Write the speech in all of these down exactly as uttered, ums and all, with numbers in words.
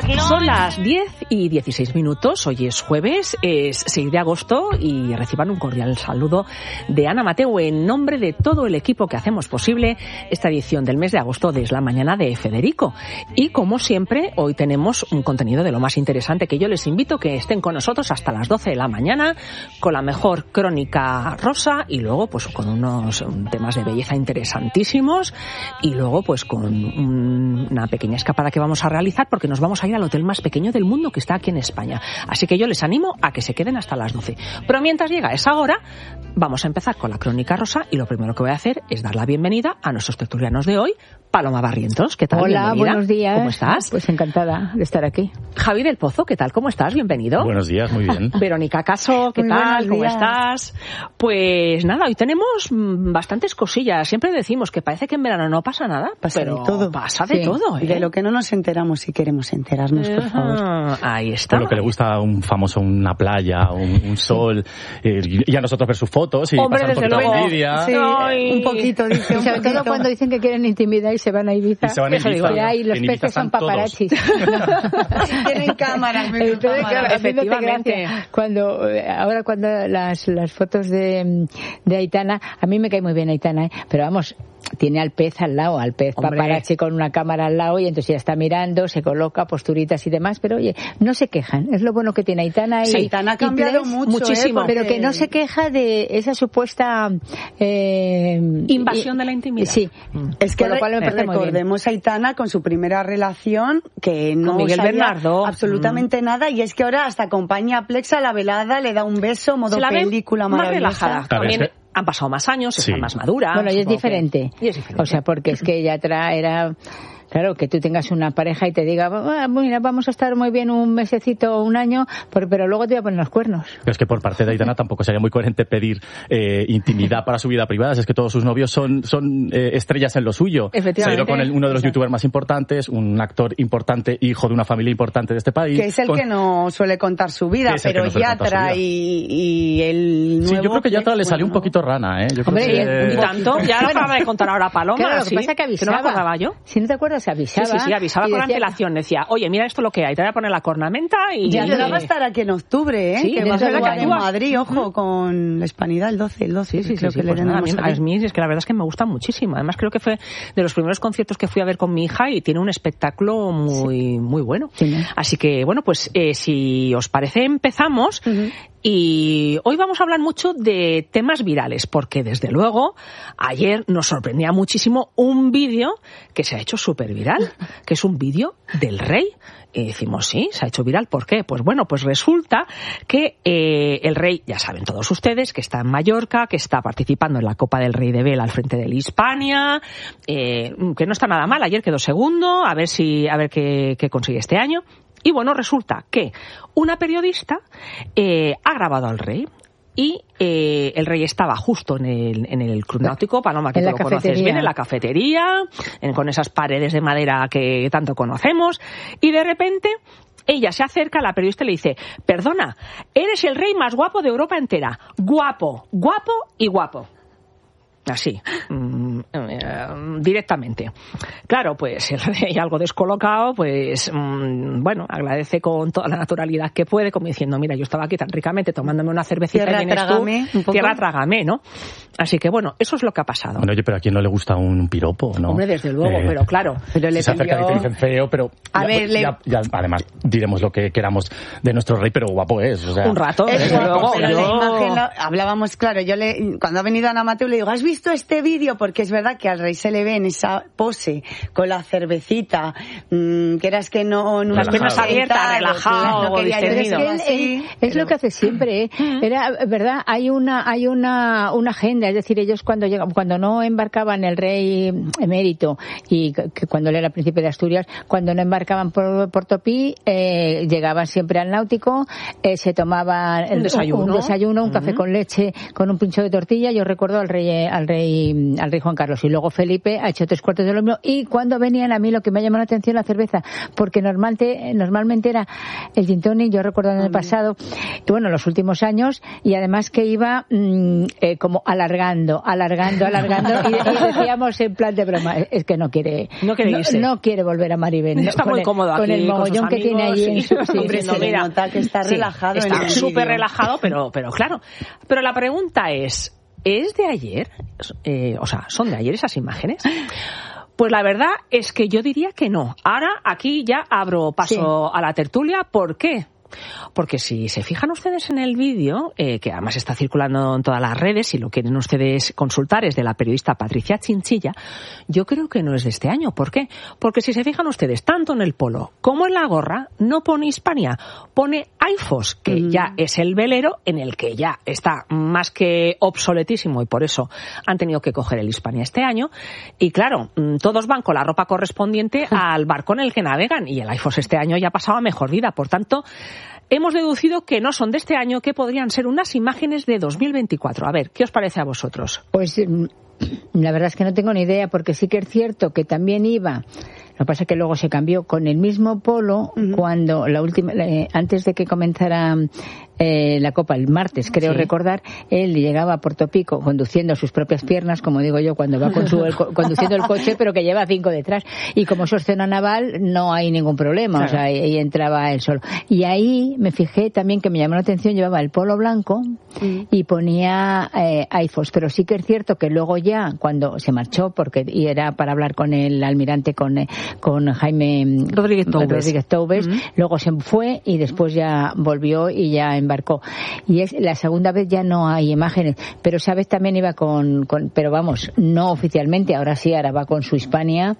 Son las diez y dieciséis minutos, hoy es jueves, es seis de agosto y reciban un cordial saludo de Ana Mateu en nombre de todo el equipo que hacemos posible esta edición del mes de agosto de Es la Mañana de Federico. Y como siempre, hoy tenemos un contenido de lo más interesante que yo les invito que estén con nosotros hasta las doce de la mañana con la mejor crónica rosa y luego pues con unos temas de belleza interesantísimos y luego pues con un, una pequeña escapada que vamos a realizar porque nos vamos a ir al hotel más pequeño del mundo que está aquí en España. Así que yo les animo a que se queden hasta las doce. Pero mientras llega esa hora, vamos a empezar con la crónica rosa y lo primero que voy a hacer es dar la bienvenida a nuestros tertulianos de hoy. Paloma Barrientos, ¿qué tal? Hola, bienvenida. Buenos días. ¿Cómo estás? Pues encantada de estar aquí. Javi del Pozo, ¿qué tal? ¿Cómo estás? Bienvenido. Buenos días, muy bien. Verónica Caso, ¿qué Muy tal? ¿Cómo días. estás? Pues nada, hoy tenemos bastantes cosillas. Siempre decimos que parece que en verano no pasa nada, pasa pero de todo. pasa de Sí. todo, ¿eh? De lo que no nos enteramos si queremos enterarnos, por favor. Ajá, ahí está. Por lo que le gusta a un famoso una playa, un, un sol, eh, y a nosotros ver sus fotos y Hombre, pasar un desde poquito de luego. envidia. Sí, Ay. un poquito, dice, Y un sobre todo poquito. cuando dicen que quieren intimidad y se van a Ibiza. Y se van a Eso Ibiza. digo, ya, y los En Ibiza peces son están todos. paparazzis. Tienen cámaras, me Entonces, claro, cámaras. a mí me hace Efectivamente. gracia cuando eh, ahora cuando las las fotos de, de Aitana, a mí me cae muy bien Aitana, ¿eh? Pero vamos, tiene al pez al lado, al pez Hombre. paparazzi con una cámara al lado y entonces ya está mirando, se coloca posturitas y demás, pero oye, no se quejan, es lo bueno que tiene Aitana y Sí, Aitana ha y cambiado Ples, mucho, muchísimo. ¿eh? Porque- pero que no se queja de esa supuesta eh, Invasión y- de la intimidad. Sí. Es que Con lo cual me re- parece muy bien. recordemos a Aitana con su primera relación que no Con Miguel sabía Bernardo. absolutamente nada y es que ahora hasta acompaña a Plex a la velada, le da un beso, modo Se la ve película más maravillosa. relajada. Claro, También es que- han pasado más años, está Sí. más madura. Bueno, y es supongo que- diferente. Y es diferente. O sea, porque es que ella tra- era... Claro, que tú tengas una pareja y te diga, "Ah, mira, vamos a estar muy bien un mesecito o un año, por- pero luego te voy a poner los cuernos". Pero es que por parte de Aitana tampoco sería muy coherente pedir eh, intimidad para su vida privada. Es que todos sus novios son, son eh, estrellas en lo suyo. Efectivamente. Se ha ido con el- uno de los Exacto. youtubers más importantes, un actor importante, hijo de una familia importante de este país. Que es el con- que no suele contar su vida, Que es el que pero no suele contar su Yatra vida. y, y el nuevo... Sí, yo creo que Yatra le salió un bueno, poquito rana, ¿eh? Yo creo Hombre, que... Y tanto, ya lo acaba de contar ahora Paloma. Claro, lo que ¿sí? pasa es que no me avisaba. acordaba yo. Si no te acuerdas, Sí, avisaba. sí, sí, avisaba y con decía- antelación. Decía, oye, mira esto lo que hay, te voy a poner la cornamenta y... Yatra va a estar aquí en octubre, ¿eh? Sí, que es va a verdad jugar que en actúa. Madrid, ojo, con la Hispanidad el doce, el doce. Sí, sí, sí, creo sí, que pues le nada, a tenemos mí, aquí. a mí es que la verdad es que me gusta muchísimo. Además creo que fue de los primeros conciertos que fui a ver con mi hija y tiene un espectáculo muy muy bueno. Sí, ¿no? Así que, bueno, pues eh, si os parece empezamos. Ujú. Y hoy vamos a hablar mucho de temas virales, porque desde luego ayer nos sorprendía muchísimo un vídeo que se ha hecho súper viral, que es un vídeo del rey. Y decimos, sí, se ha hecho viral. ¿Por qué? Pues bueno, pues resulta que eh, el rey, ya saben todos ustedes, que está en Mallorca, que está participando en la Copa del Rey de Vela al frente del Hispania, eh, que no está nada mal. Ayer quedó segundo, a ver si, a ver qué, qué consigue este año. Y bueno, resulta que una periodista eh, ha grabado al rey y eh, el rey estaba justo en el, en el Club Náutico, Paloma, que En tú la lo conoces cafetería. bien, en la cafetería, en- con esas paredes de madera que tanto conocemos, y de repente ella se acerca a la periodista y le dice, perdona, eres el rey más guapo de Europa entera, guapo, guapo y guapo. Así, mm, eh, directamente. Claro, pues el rey, algo descolocado, pues mm, bueno, agradece con toda la naturalidad que puede, como diciendo, mira, yo estaba aquí tan ricamente tomándome una cervecita Tierra y vienes trágame, tú, un poco. tierra trágame, ¿no? Así que bueno, eso es lo que ha pasado. Bueno, oye, pero a quién no le gusta un piropo, ¿no? Hombre, desde luego, Eh, pero claro. Pero le se acercan y te pidió- dicen feo, pero A ya, ver, le- ya- ya, además diremos lo que queramos de nuestro rey, pero guapo es. O sea, Un rato, Es desde guapo, luego. pero yo- la imagen la- hablábamos, claro, yo le, cuando ha venido Ana Mateu le digo, ¿has visto este vídeo? Porque es verdad que al rey se le ve en esa pose, con la cervecita, mmm, que eras que no... en Las un- piernas abiertas, sentado, relajado, claro, no quería yo distendido. Pero es decirlo que él- así, él- es lo pero- que hace siempre, ¿eh? Era verdad, hay una hay una una agenda, es decir, ellos cuando llegan, cuando no embarcaban el rey emérito y que que cuando él era príncipe de Asturias, cuando no embarcaban por Portopí, eh, llegaban siempre al Náutico, eh, se tomaban el- Un desayuno. un, desayuno, un café Ujú. con leche, con un pincho de tortilla. Yo recuerdo al rey al rey al rey Juan Carlos Carlos. Y luego Felipe ha hecho tres cuartos de lo mismo. Y cuando venían, a mí lo que me ha llamado la atención la cerveza, porque normalmente, normalmente era el gin tonic, yo recuerdo en el pasado, y bueno, los últimos años, y además que iba mmm, eh, como alargando, alargando, alargando, y, y decíamos en plan de broma, es que no quiere, no quiere, irse. No, no quiere volver a Maribén. Está con muy el, cómodo aquí, con el mogollón que tiene allí en su... Sí, hombre, se le nota que está sí, relajado. Está súper relajado, pero, pero claro. Pero la pregunta es, ¿es de ayer? Eh, o sea, ¿son de ayer esas imágenes? Pues la verdad es que yo diría que no. Ahora aquí ya abro paso sí. a la tertulia. ¿Por qué? Porque si se fijan ustedes en el vídeo, eh, que además está circulando en todas las redes, si lo quieren ustedes consultar, es de la periodista Patricia Chinchilla, yo creo que no es de este año. ¿Por qué? Porque si se fijan ustedes, tanto en el polo como en la gorra, no pone Hispania, pone AIFOS, que mm. ya es el velero en el que ya está más que obsoletísimo y por eso han tenido que coger el Hispania este año. Y claro, todos van con la ropa correspondiente al barco en el que navegan y el AIFOS este año ya ha pasado a mejor vida. Por tanto, hemos deducido que no son de este año, que podrían ser unas imágenes de dos mil veinticuatro. A ver, ¿qué os parece a vosotros? Pues la verdad es que no tengo ni idea, porque sí que es cierto que también iba... Lo que pasa es que luego se cambió con el mismo polo uh-huh. cuando la última, eh, antes de que comenzara eh, la Copa, el martes, creo sí. recordar, él llegaba a Puerto Pico conduciendo sus propias piernas, como digo yo, cuando va con su, el, conduciendo el coche, pero que lleva cinco detrás. Y como eso es zona naval, no hay ningún problema, claro. o sea, ahí entraba él solo. Y ahí me fijé también que me llamó la atención, llevaba el polo blanco uh-huh. y ponía eh, AIFOS, pero sí que es cierto que luego ya, cuando se marchó, porque y era para hablar con el almirante, con... Eh, con Jaime Rodríguez Toubes, Rodríguez Toubes. Uh-huh. Luego se fue y después ya volvió y ya embarcó. Y es la segunda vez ya no hay imágenes, pero esa vez también iba con, con pero vamos, no oficialmente, ahora sí, ahora va con su Hispania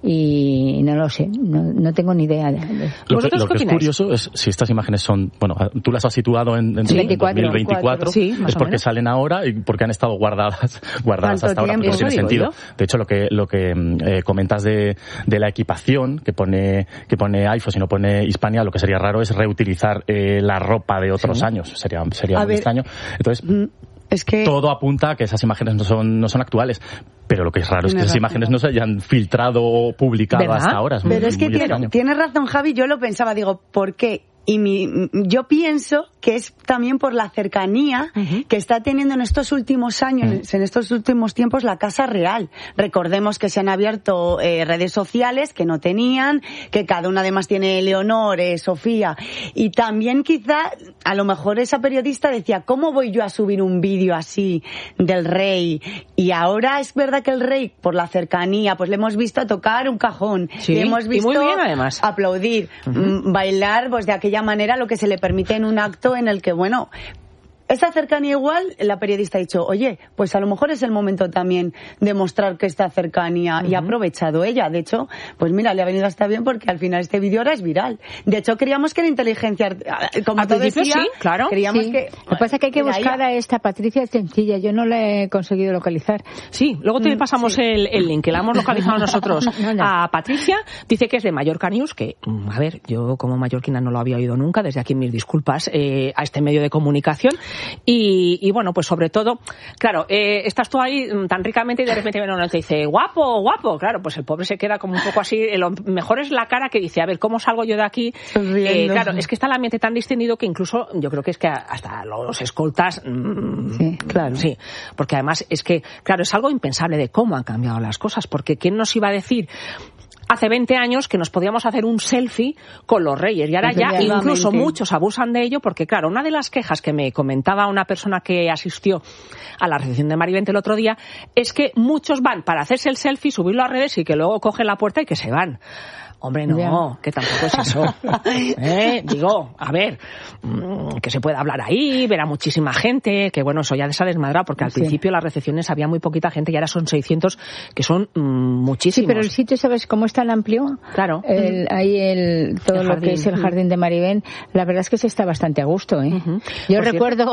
y no lo sé, no, no tengo ni idea. De, de... Lo que, lo que es curioso es si estas imágenes son, bueno, tú las has situado en, en, sí, en dos mil veinticuatro, sí, es porque salen ahora y porque han estado guardadas guardadas hasta ahora, porque no tiene sentido. Yo? De hecho, lo que lo que eh, comentas de, de la equipación que pone que pone AIFOS y no pone Hispania, lo que sería raro es reutilizar eh, la ropa de otros sí. años, sería sería a muy ver, extraño. Entonces, es que todo apunta a que esas imágenes no son no son actuales. Pero lo que es raro es que esas imágenes no se hayan filtrado o publicado ¿verdad? Hasta ahora. Es Pero muy, es que tiene, tienes razón, Javi, yo lo pensaba, digo, ¿por qué? Y mi, yo pienso que es también por la cercanía uh-huh. que está teniendo en estos últimos años, uh-huh. en estos últimos tiempos, la Casa Real. Recordemos que se han abierto eh, redes sociales que no tenían, que cada una además tiene Leonor, eh, Sofía. Y también quizá, a lo mejor esa periodista decía, ¿cómo voy yo a subir un vídeo así del rey? Y ahora es verdad que el rey, por la cercanía, pues le hemos visto tocar un cajón. Sí, le hemos visto y muy bien, además. Aplaudir, uh-huh. bailar, pues de aquella manera lo que se le permite en un acto en el que, bueno, esa cercanía igual, la periodista ha dicho, oye, pues a lo mejor es el momento también de mostrar que esta cercanía, uh-huh. y ha aprovechado ella. De hecho, pues mira, le ha venido hasta bien porque al final este vídeo ahora es viral. De hecho, creíamos que era inteligencia, como tú decías, sí, claro. Creíamos sí. que... Lo que pasa es que hay que buscar a esta Patricia Chinchilla, yo no la he conseguido localizar. Sí, luego te pasamos sí. el, el link, que la hemos localizado nosotros no, no. a Patricia. Dice que es de Mallorca News, que, a ver, yo como mallorquina no lo había oído nunca, desde aquí mis disculpas eh, a este medio de comunicación. Y, y bueno, pues sobre todo, claro, eh, estás tú ahí tan ricamente y de repente viene uno y te dice, guapo, guapo. Claro, pues el pobre se queda como un poco así. Lo mejor es la cara que dice, a ver, ¿cómo salgo yo de aquí? Eh, claro, es que está el ambiente tan distendido que incluso yo creo que es que hasta los escoltas... Mmm, sí, claro. Sí, porque además es que, claro, es algo impensable de cómo han cambiado las cosas, porque ¿quién nos iba a decir hace veinte años que nos podíamos hacer un selfie con los reyes? Y ahora ya incluso muchos abusan de ello, porque claro, una de las quejas que me comentaba una persona que asistió a la recepción de Marivente el otro día es que muchos van para hacerse el selfie, subirlo a redes y que luego cogen la puerta y que se van. Hombre, no, yeah. que tampoco es eso. ¿Eh? Digo, a ver, que se puede hablar ahí, ver a muchísima gente, que bueno, eso ya se ha desmadrado, porque al sí. principio las recepciones había muy poquita gente y ahora son seiscientos, que son mmm, muchísimos. Sí, pero el sitio, ¿sabes cómo es tan amplio? Claro. El, ahí el, todo el lo jardín. Que es el jardín de Marivén, la verdad es que se está bastante a gusto, ¿eh? Uh-huh. Yo Por recuerdo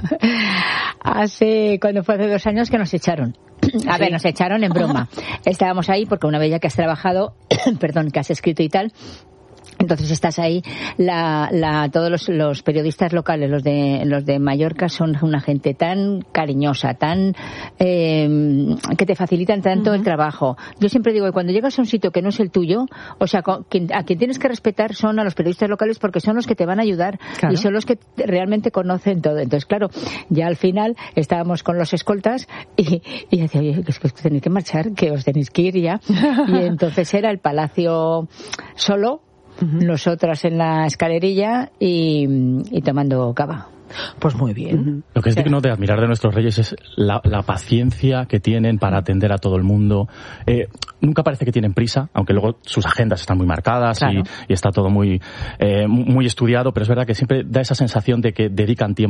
hace, cuando fue hace dos años que nos echaron. A sí. ver, nos echaron en broma. Estábamos ahí porque una vez ya que has trabajado, perdón, que has escrito y tal, Entonces estás ahí, la, la, todos los, los periodistas locales, los de, los de Mallorca, son una gente tan cariñosa, tan eh, que te facilitan tanto uh-huh. el trabajo. Yo siempre digo que cuando llegas a un sitio que no es el tuyo, o sea, quien, a quien tienes que respetar son a los periodistas locales porque son los que te van a ayudar claro. y son los que realmente conocen todo. Entonces, claro, ya al final estábamos con los escoltas y, y decía, oye, que, que tenéis que marchar, que os tenéis que ir ya. Y entonces era el Palacio solo, uh-huh. nosotras en la escalerilla y, y tomando cava. Pues muy bien. Uh-huh. Lo que es digno de admirar de nuestros reyes es la, la paciencia que tienen para atender a todo el mundo. Eh, nunca parece que tienen prisa, aunque luego sus agendas están muy marcadas claro. y, y está todo muy, eh, muy estudiado, pero es verdad que siempre da esa sensación de que dedican tiempo